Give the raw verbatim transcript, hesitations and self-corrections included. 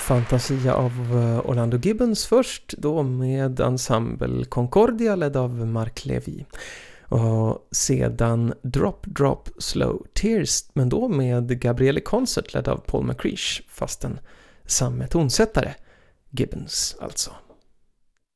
Fantasia av Orlando Gibbons först, då med ensemble Concordia ledd av Mark Levy. Och sedan Drop Drop Slow Tears, men då med Gabriele Concert ledd av Paul McCreesh, fast en samme tonsättare, Gibbons alltså.